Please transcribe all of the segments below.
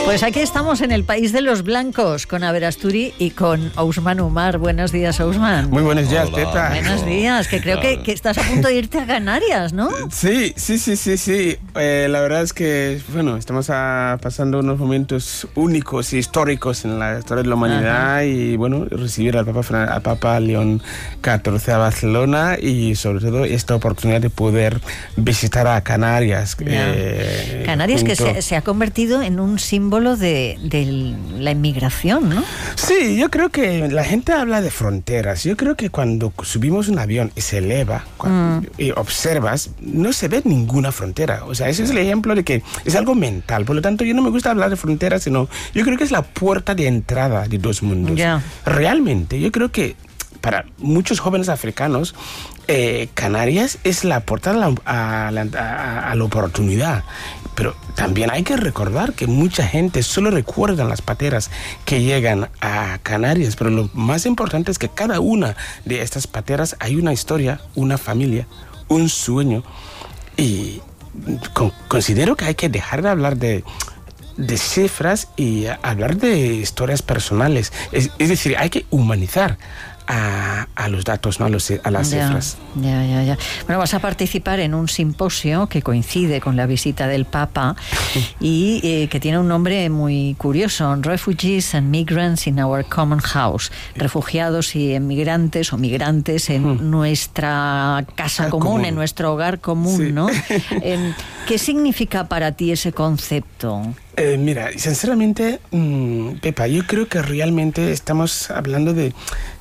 Pues aquí estamos en el país de los blancos, con Aber Asturi y con Ousmane Umar. Buenos días, Ousmane. Muy buenos días, Pepa. Buenos días, que creo que estás a punto de irte a Canarias, ¿no? Sí. La verdad es que, bueno, estamos pasando unos momentos únicos y históricos en la historia de la humanidad. Ajá. Y, bueno, recibir al Papa León XIV a Barcelona y, sobre todo, esta oportunidad de poder visitar a Canarias. Canarias que se ha convertido en un símbolo de la inmigración, ¿no? Sí, yo creo que la gente habla de fronteras. Yo creo que cuando subimos un avión y se eleva y observas, no se ve ninguna frontera. O sea, ese es el ejemplo de que es algo mental. Por lo tanto, yo no me gusta hablar de fronteras, sino yo creo que es la puerta de entrada de dos mundos. Yeah. Realmente, yo creo que para muchos jóvenes africanos, Canarias es la puerta a la oportunidad. Pero también hay que recordar que mucha gente solo recuerda las pateras que llegan a Canarias, pero lo más importante es que cada una de estas pateras hay una historia, una familia, un sueño, y considero que hay que dejar de hablar de cifras y hablar de historias personales. Es decir, hay que humanizar a los datos, no a las cifras. Ya. Bueno, vas a participar en un simposio que coincide con la visita del Papa y que tiene un nombre muy curioso: Refugees and Migrants in Our Common House. Refugiados y emigrantes o migrantes en nuestra casa común, en nuestro hogar común, sí. ¿No? ¿Qué significa para ti ese concepto? Mira, sinceramente, Pepa, yo creo que realmente estamos hablando de,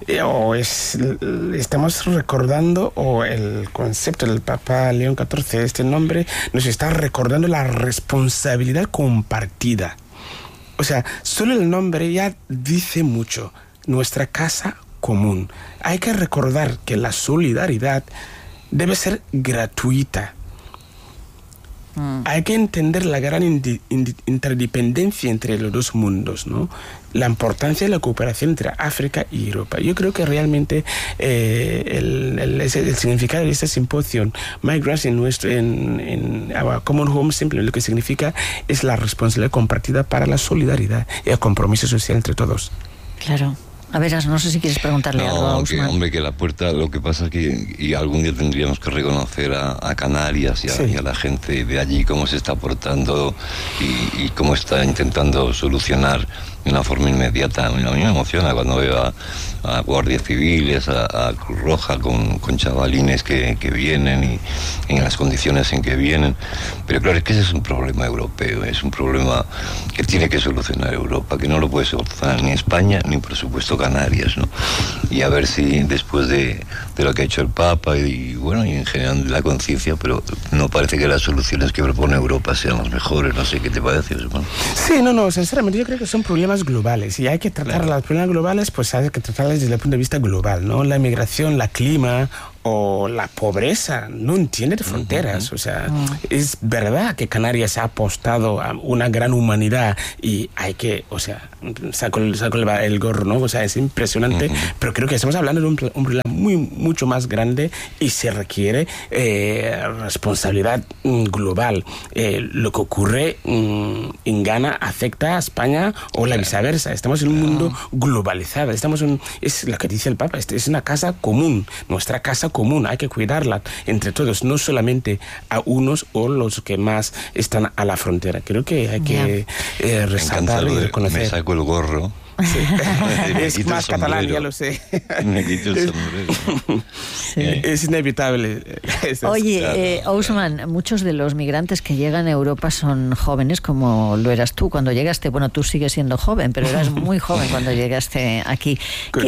estamos recordando, o el concepto del Papa León XIV, este nombre, nos está recordando la responsabilidad compartida. O sea, solo el nombre ya dice mucho. Nuestra casa común. Hay que recordar que la solidaridad debe ser gratuita. Hay que entender la gran interdependencia entre los dos mundos, ¿no? La importancia de la cooperación entre África y Europa. Yo creo que realmente el significado de este simposio, Migrants in Our Common Home, simplemente lo que significa es la responsabilidad compartida para la solidaridad y el compromiso social entre todos. Claro. A ver, no sé si quieres preguntarle algo a Ousmane. Hombre, que la puerta, lo que pasa es que y algún día tendríamos que reconocer a Canarias y a la gente de allí cómo se está portando y cómo está intentando solucionar de una forma inmediata. A mí me emociona cuando veo a guardias civiles, a Cruz Roja con chavalines que vienen y en las condiciones en que vienen. Pero claro, es que ese es un problema europeo, es un problema que tiene que solucionar Europa, que no lo puede solucionar ni España ni por supuesto Canarias, ¿no? Y a ver si después de lo que ha hecho el Papa y en general la conciencia, pero no parece que las soluciones que propone Europa sean las mejores. No sé qué te parece, hermano. Sí, sinceramente yo creo que son problemas globales y hay que tratar los problemas globales, pues hay que tratarlos desde el punto de vista global, ¿no? La migración, la clima o la pobreza no entiende de fronteras. O sea, es verdad que Canarias ha apostado a una gran humanidad y hay que, o sea, saco el gorro, ¿no? O sea, es impresionante, pero creo que estamos hablando de un problema mucho más grande y se requiere responsabilidad global. Lo que ocurre en Ghana afecta a España o la viceversa. Estamos en un mundo globalizado. Es lo que dice el Papa, es una casa común, nuestra casa común, hay que cuidarla entre todos, no solamente a unos o los que más están a la frontera. Creo que hay que resaltar y reconocer. Me saco el gorro. Sí. Es más catalán, ya lo sé. Me quito el sombrero. Sí. Es inevitable. Oye, Ousmane, muchos de los migrantes que llegan a Europa son jóvenes, como lo eras tú cuando llegaste. Bueno, tú sigues siendo joven, pero eras muy joven cuando llegaste aquí.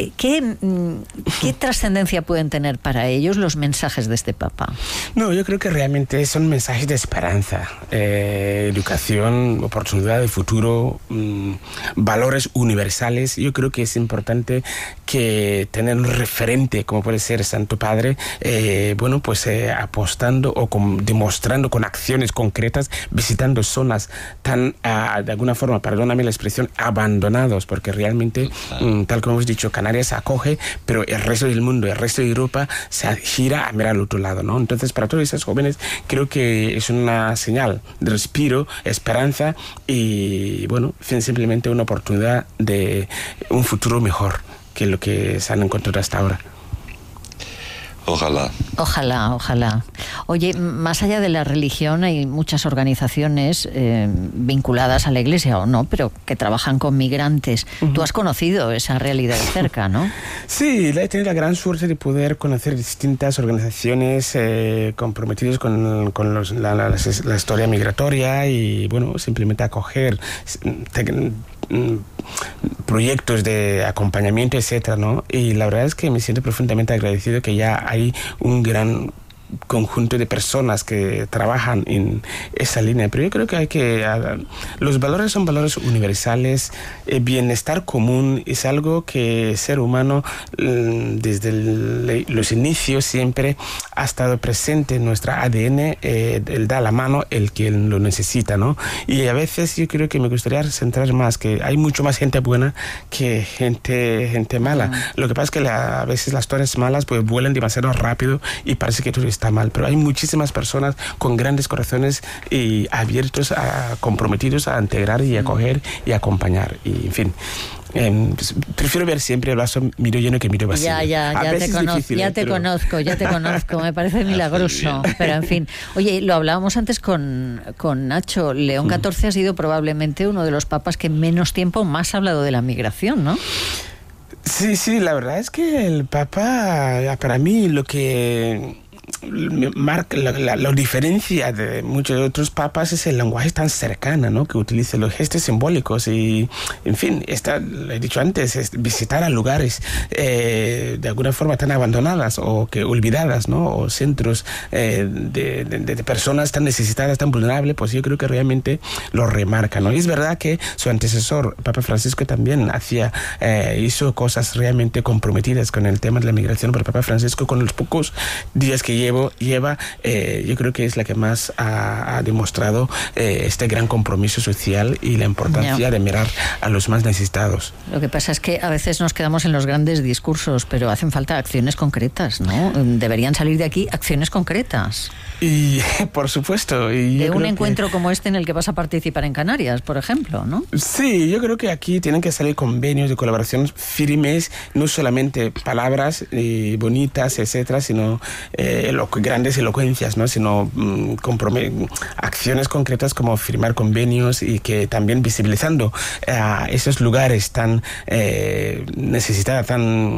¿Qué trascendencia pueden tener para ellos los mensajes de este Papa? No, yo creo que realmente son mensajes de esperanza, educación, oportunidad de futuro, valores universales universales. Yo creo que es importante que tener un referente como puede ser Santo Padre, apostando o demostrando con acciones concretas, visitando zonas tan, de alguna forma, perdóname la expresión, abandonados, porque realmente, tal como hemos dicho, Canarias acoge, pero el resto del mundo, el resto de Europa se gira a mirar al otro lado, ¿no? Entonces, para todos esos jóvenes, creo que es una señal de respiro, esperanza y, simplemente una oportunidad de un futuro mejor que lo que se han encontrado hasta ahora. Ojalá. Ojalá. Oye, más allá de la religión hay muchas organizaciones vinculadas a la Iglesia o no, pero que trabajan con migrantes. Tú has conocido esa realidad de cerca, ¿no? Sí, he tenido la gran suerte de poder conocer distintas organizaciones comprometidas con la historia migratoria y, simplemente acoger proyectos de acompañamiento, etcétera, ¿no? Y la verdad es que me siento profundamente agradecido que ya hay un gran conjunto de personas que trabajan en esa línea, pero yo creo que los valores son valores universales. El bienestar común es algo que el ser humano desde los inicios siempre ha estado presente en nuestra ADN. Él da la mano el que lo necesita, ¿no? Y a veces yo creo que me gustaría centrar más que hay mucho más gente buena que gente mala. Lo que pasa es que a veces las torres malas pues vuelan demasiado rápido y parece que todo está mal, pero hay muchísimas personas con grandes corazones y abiertos, comprometidos a integrar y acoger y acompañar, y en fin. Prefiero ver siempre el vaso medio lleno que medio vacío. Ya te conozco, me parece milagroso, pero en fin. Oye, lo hablábamos antes con Nacho, León XIV ha sido probablemente uno de los papas que menos tiempo más ha hablado de la migración, ¿no? Sí, la verdad es que el Papa, para mí, lo que marca la diferencia de muchos otros papas es el lenguaje tan cercano, ¿no? Que utiliza los gestos simbólicos y, en fin, lo he dicho antes, es visitar a lugares de alguna forma tan abandonadas o que olvidadas, ¿no? O centros de personas tan necesitadas, tan vulnerables, pues yo creo que realmente lo remarca, ¿no? Y es verdad que su antecesor, Papa Francisco, también hizo cosas realmente comprometidas con el tema de la migración, pero Papa Francisco, con los pocos días que lleva, yo creo que es la que más ha demostrado este gran compromiso social y la importancia de mirar a los más necesitados. Lo que pasa es que a veces nos quedamos en los grandes discursos, pero hacen falta acciones concretas, ¿no? Deberían salir de aquí acciones concretas. Y por supuesto. De un encuentro como este en el que vas a participar en Canarias, por ejemplo, ¿no? Sí, yo creo que aquí tienen que salir convenios de colaboración firmes, no solamente palabras bonitas, etcétera, sino grandes elocuencias, ¿no? Sino acciones concretas como firmar convenios y que también visibilizando esos lugares tan necesitados,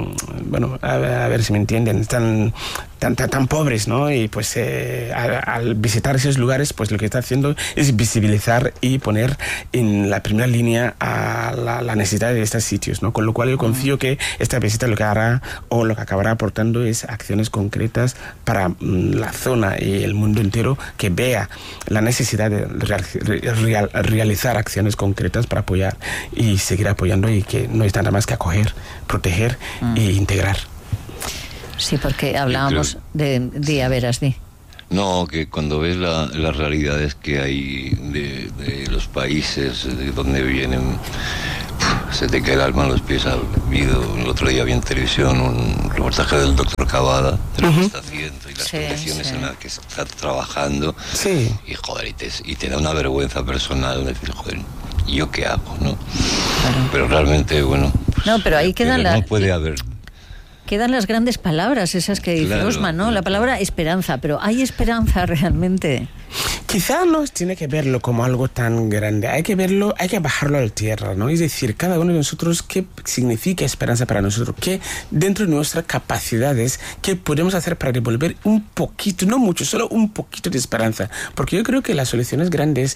a ver si me entienden, tan pobres, ¿no? Y pues al visitar esos lugares, pues lo que está haciendo es visibilizar y poner en la primera línea a la necesidad de estos sitios, ¿no? Con lo cual yo confío que esta visita lo que hará o lo que acabará aportando es acciones concretas para la zona y el mundo entero, que vea la necesidad de realizar acciones concretas para apoyar y seguir apoyando, y que no es nada más que acoger, proteger e integrar. Sí, porque hablábamos de No, que cuando ves las realidades que hay de los países de donde vienen, se te cae el alma a los pies. El otro día vi en televisión un reportaje del doctor Cavada, de lo que está haciendo y las condiciones en las que está trabajando. Sí. Y joder, y te da una vergüenza personal decir, joder, ¿yo qué hago? ¿No? Claro. Pero realmente, pues, no, pero ahí no puede haber. Quedan las grandes palabras, esas que dice Osman, ¿no? La palabra esperanza, pero ¿hay esperanza realmente? Quizá no tiene que verlo como algo tan grande, hay que bajarlo a la tierra, ¿no? Es decir, cada uno de nosotros, ¿qué significa esperanza para nosotros? ¿Qué dentro de nuestras capacidades, qué podemos hacer para devolver un poquito, no mucho, solo un poquito de esperanza? Porque yo creo que las soluciones grandes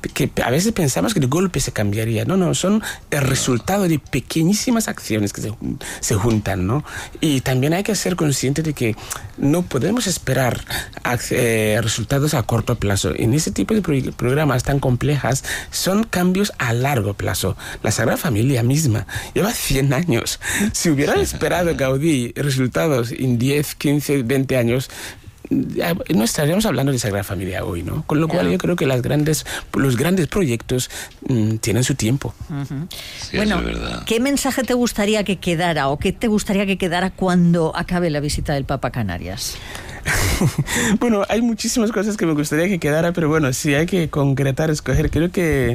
que a veces pensamos que de golpe se cambiaría. No, son el resultado de pequeñísimas acciones que se juntan, ¿no? Y también hay que ser consciente de que no podemos esperar resultados a corto plazo. En ese tipo de programas tan complejas son cambios a largo plazo. La Sagrada Familia misma lleva 100 años. Si hubieran esperado Gaudí resultados en 10, 15, 20 años, no estaríamos hablando de Sagrada Familia hoy, ¿no? Con lo cual yo creo que los grandes proyectos tienen su tiempo. Sí, bueno, es verdad. ¿qué mensaje te gustaría que quedara o qué te gustaría que quedara cuando acabe la visita del Papa a Canarias? Bueno, hay muchísimas cosas que me gustaría que quedara, pero bueno, si hay que concretar, escoger, creo que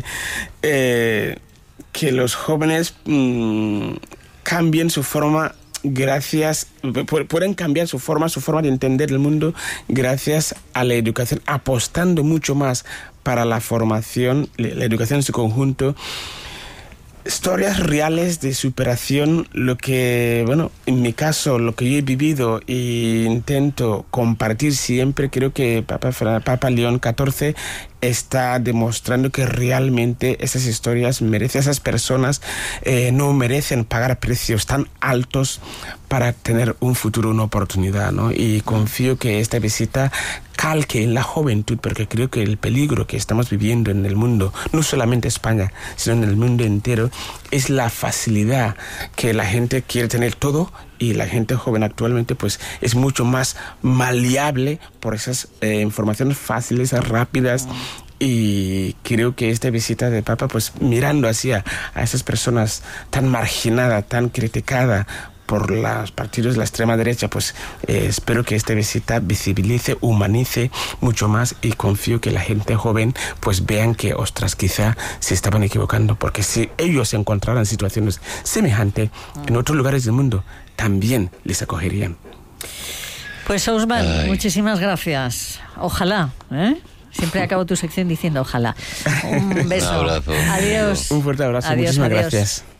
los jóvenes cambien su forma pueden cambiar su forma de entender el mundo gracias a la educación, apostando mucho más para la formación, la educación en su conjunto. Historias reales de superación, lo que, bueno, en mi caso, lo que yo he vivido e intento compartir siempre, creo que Papa León XIV está demostrando que realmente esas historias esas personas no merecen pagar precios tan altos para tener un futuro, una oportunidad, ¿no? Y confío que esta visita calque en la juventud, porque creo que el peligro que estamos viviendo en el mundo, no solamente España, sino en el mundo entero, es la facilidad que la gente quiere tener todo, y la gente joven actualmente pues es mucho más maleable por esas informaciones fáciles, rápidas. Y creo que esta visita de Papa, pues mirando hacia a esas personas tan marginadas, tan criticadas por los partidos de la extrema derecha, pues espero que esta visita visibilice, humanice mucho más, y confío que la gente joven pues vean que, ostras, quizá se estaban equivocando, porque si ellos se encontraran en situaciones semejantes en otros lugares del mundo, también les acogerían. Pues Ousmane, muchísimas gracias. Ojalá, Siempre acabo tu sección diciendo ojalá. Un beso. Un abrazo. Adiós. Un fuerte abrazo. Adiós, Muchísimas adiós. gracias.